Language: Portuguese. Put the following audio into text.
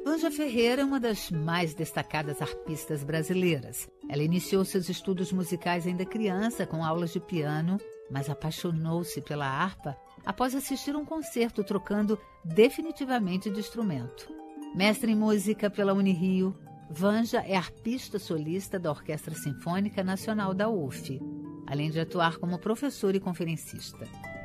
Vanja Ferreira é uma das mais destacadas harpistas brasileiras. Ela iniciou seus estudos musicais ainda criança, com aulas de piano, mas apaixonou-se pela harpa após assistir um concerto trocando definitivamente de instrumento. Mestre em música pela Unirio, Vanja é harpista solista da Orquestra Sinfônica Nacional da UF, além de atuar como professora e conferencista.